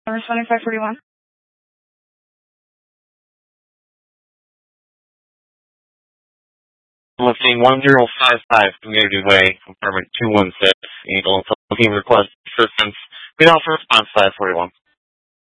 Responding 541. Lifting 1055 Community Way, apartment 216, Eagle, looking request assistance. We offer response 541.